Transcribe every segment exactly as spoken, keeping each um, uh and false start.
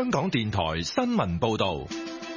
香港電台新聞報道。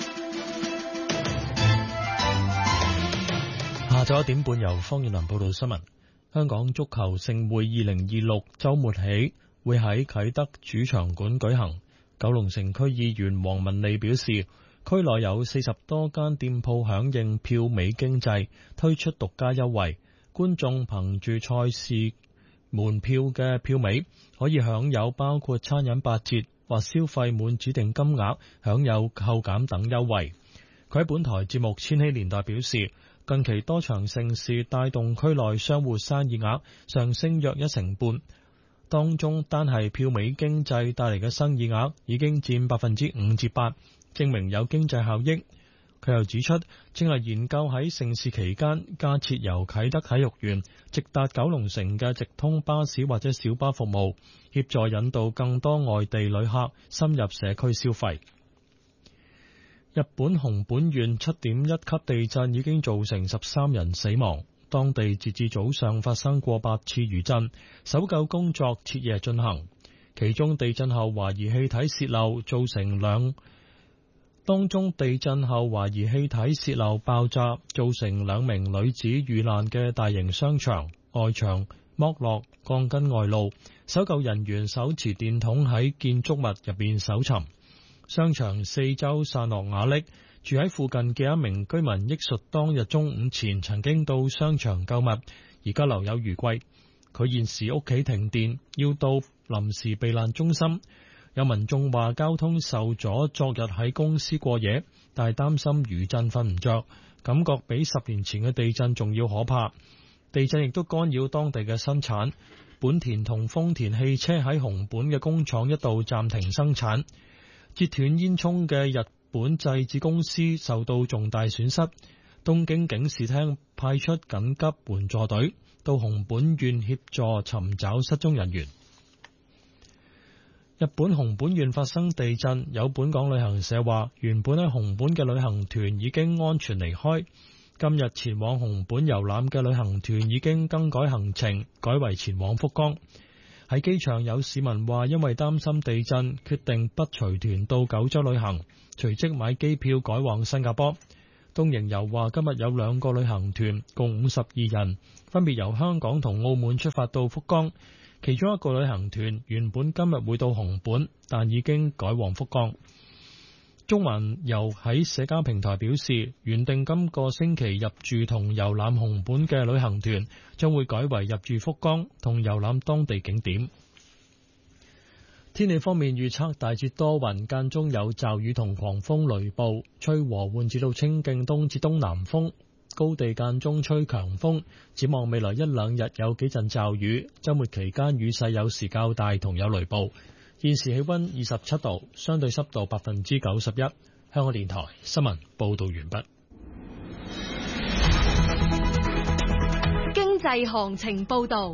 下晝一點半由方遠南報道新聞。香港足球盛會二零二六周末起會喺啟德主場館舉行。九龍城區議員黃文利表示，區內有四十多間店鋪響應票尾經濟，推出獨家優惠，觀眾憑住賽事門票嘅票尾可以享有包括餐飲八折或消費滿指定金額享有扣減等優惠。佢喺本台節目《千禧年代》表示，近期多場盛事帶動區內商戶生意額上升約一成半，當中單係票尾經濟帶嚟嘅生意額已經佔百分之五至八，證明有經濟效益。佢又指出，正係研究喺盛事期間加設由啟德體育園直達九龍城嘅直通巴士或者小巴服務，協助引導更多外地旅客深入社區消費。日本熊本縣七點一級地震已經造成十三人死亡，當地截至早上發生過百次餘震，搜救工作徹夜進行。其中地震後懷疑氣體洩漏造成兩，當中地震後懷疑氣體洩漏爆炸造成兩名女子遇難嘅大型商場外牆剝落鋼筋外露，搜救人員手持電筒喺建築物入面搜尋。商場四周散落瓦礫，住喺附近嘅一名居民憶述當日中午前曾經到商場購物，而家留有餘悸。佢現時屋企停電，要到臨時避難中心。有民眾話交通受阻，昨日喺公司過夜，但係擔心餘震瞓唔着，感覺比十年前嘅地震仲要可怕。地震亦都干擾當地嘅生產，本田同豐田汽車喺熊本嘅工廠一度暫停生產。截斷煙囪嘅日本製紙公司受到重大損失，東京警視廳派出緊急援助隊到熊本縣協助尋找失蹤人員。日本熊本縣發生地震，有本港旅行社話，原本喺熊本嘅旅行團已經安全離開，今日前往熊本遊覽嘅旅行團已經更改行程，改為前往福岡。喺機場有市民話，因為擔心地震，決定不隨團到九州旅行，隨即買機票改往新加坡。東瀛遊話，今日有兩個旅行團，共五十二人，分別由香港同澳門出發到福岡。其中一個旅行團原本今日會到熊本，但已經改往福岡。中環遊喺社交平台表示，原定今個星期入住同遊覽熊本嘅旅行團將會改為入住福岡同遊覽當地景點。天氣方面預測大致多雲，間中有驟雨同狂風雷暴，吹和緩至到清勁東至東南風，高地間中吹強風。展望未來一兩日有幾陣驟雨，週末期間雨勢有時較大同有雷暴。現時氣溫二十七度，相對濕度百分之九十一。香港電台新聞報道完畢。 經濟行情報道。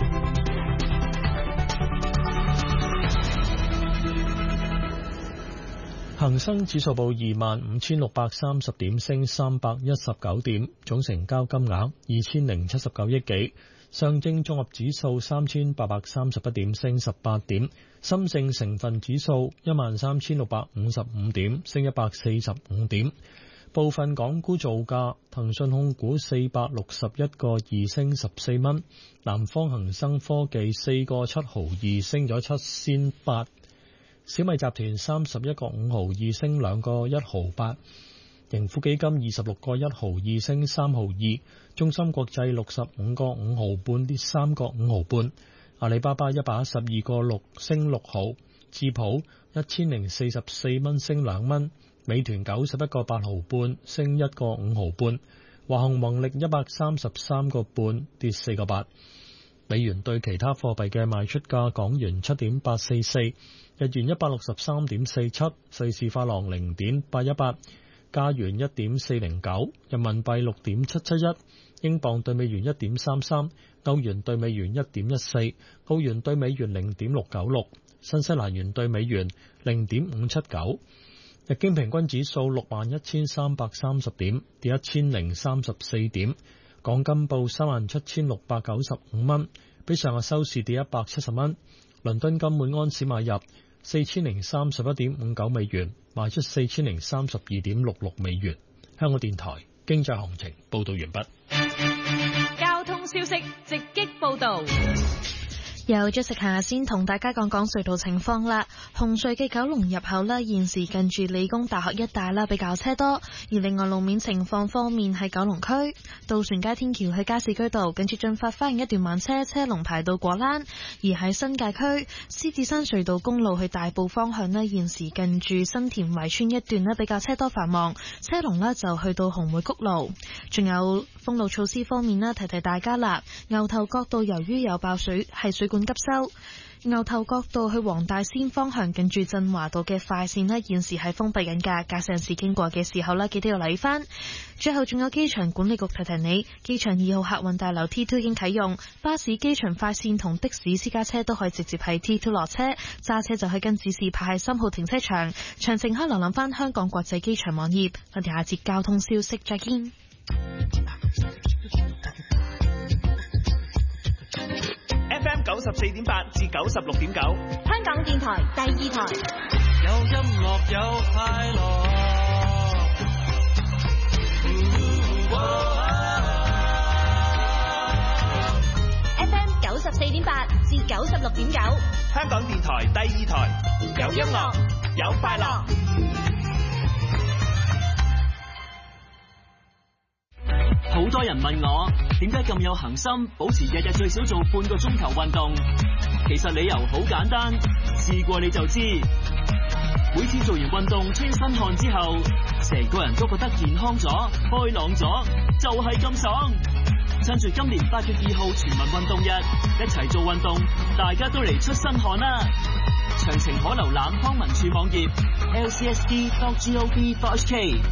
恒生指數報二萬五千六百三十點，升三百一十九點，總成交金額二千零七十九億幾。上證綜合指數三千八百三十一點，升十八點。深證成分指數一萬三千六百五十五點，升一百四十五點。部分港股造價：騰訊控股四百六十一個二升十四蚊，南方恒生科技四個七毫二升咗七仙八，小米集團三十一個五毫二升兩個一毫八，盈富基金二十六個一毫二升三毫二，中芯國際六十五個五毫半跌三個五毫半。阿里巴巴一百一十二個六升六毫，智普一千零四十四蚊升兩蚊，美團九十一個八毫半升一個五毫半，華虹宏力一百三十三個半跌四個八。美元對其他貨幣嘅賣出價：港元七點八四四，日元一百六十三點四七，瑞士法郎零點八一八，加元一點四零九，人民幣六點七七一，英鎊對美元一點三三，歐元對美元一點一四，澳元對美元零點六九六，新西蘭元對美元零點五七九。日經平均指數六萬一千三百三十點，跌一千零三十四點。港金報三萬七千六百九十五蚊，比上日收市跌一百七十蚊。倫敦金每安士買入四千零三十一點五九美元，賣出四千零三十二點六六美元。香港電台經濟行情報道完畢。 交通消息直擊報道。 有咗食下先同大家講講隧道情況啦。紅隧嘅九龍入口啦，現時近住理工大學一帶啦，比較車多。而另外路面情況方面，喺九龍區渡船街天橋去加士居道，近住進發花園一段慢車，車龍排到果欄。而喺新界區獅子山隧道公路去大埔方向呢，現時近住新田圍村一段呢，比較車多繁忙，車龍呢就去到紅梅谷路。仲有封路措施方面呢，提提大家啦。牛頭角道由於有爆水，係水管急修。牛頭角道去黃大仙方向近住振華道嘅快線呢，現時係封閉緊㗎，駕駛人士經過嘅時候呢，記得要留意返。最後仲有機場管理局提提你，機場二號客運大樓 T 二 已經啟用，巴士、機場快線同的士私家車都可以直接喺 T 二落車，揸車就可以跟指示排喺三號停車場。詳情可以瀏覽返香港國際機場網頁。我哋下節交通消息再見。 F M 九十四點八至九十六點九， 香港電台第二台。 有音樂有快樂。 F M 九十四點八至九十六點九， 香港電台第二台。有音樂，有快樂。 好多人問我點解咁有恒心，保持日日最少做半個鐘頭運動。其實理由好簡單，試過你就知。每次做完運動出一身汗之後，成個人都覺得健康咗、開朗咗，就係咁爽。趁住今年八月二號全民運動日，一齊做運動，大家都嚟出身汗啦！詳情可瀏覽康文署網頁 l c s d dot gov dot h k。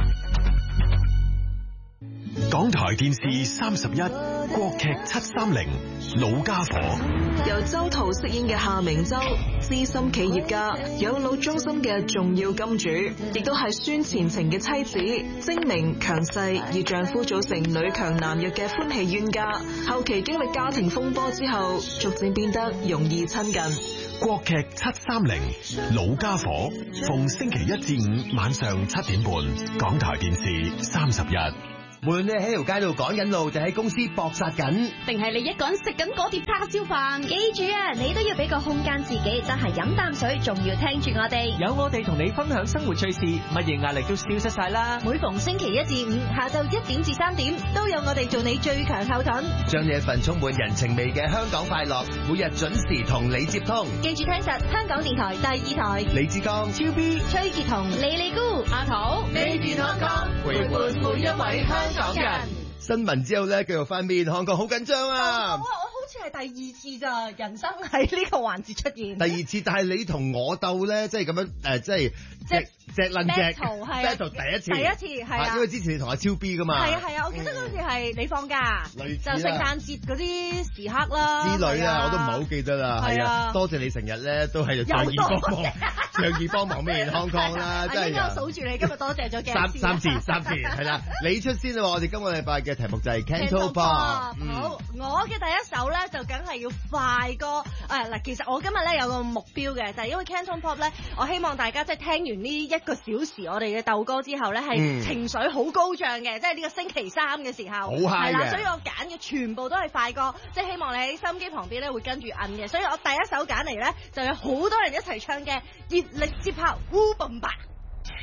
港台電視三十一國劇七三零老家伙， 由周濤飾演嘅夏明洲，資深企業家，養老中心嘅重要金主，亦都係孫前程嘅妻子，精明強勢，以丈夫組成女強男弱嘅歡喜冤家。後期經歷家庭風波之後，逐漸變得容易親近。 國劇七三零老家伙，逢星期一至五晚上七點半，港台電視三十一。 無論你喺條街度趕緊路，就喺公司搏殺緊， 定係你一個人食緊嗰碟叉燒飯，記住啊，你都要俾個空間自己，真係飲啖水，仲要聽住我哋。 有我哋同你分享生活趣事，乜嘢壓力都消失晒啦。 每逢星期一至五下晝一點至三點，都有我哋做你最強後盾， 將你一份充滿人情味嘅香港快樂，每日準時同你接通。 記住聽實香港電台第二台。 李志剛、 超 B、崔潔彤、莉莉姑、阿桃，你健康康，陪伴每一位香港人。 新聞之後咧，繼續翻面，香港好緊張啊！ 我我好似係第二次咋，人生喺呢個環節出現。 第二次，但係你同我鬥咧，即係咁樣誒，即係隻隻撚隻 battle 第一次， 第一次係啊， 因為之前你同阿超 B 噶嘛。 係啊係啊，我記得嗰次係你放假， 就聖誕節嗰啲時刻啦。 之類啊，我都唔係好記得啦。係啊，多謝你成日咧都係仗義幫忙，仗義幫忙咩康康啦，真係。 應該我數住你，今日多謝咗幾三三次，三次係啦，你出先啦！我哋今個禮拜嘅題目就係 Cantopop。 好，我嘅第一首咧就梗係要快歌。誒嗱，其實我今日咧有個目標嘅，就係因為 Cantopop 咧，我希望大家即係聽完呢一個小時我哋嘅鬥歌之後咧，係情緒好高漲嘅，即係呢個星期三嘅時候， 好 high 嘅。係啦， 所以我揀嘅全部都係快歌，即係希望你喺收音機旁邊咧會跟住摁嘅。所以我第一首揀嚟咧就有好多人一齊唱嘅《熱力接拍烏笨吧》。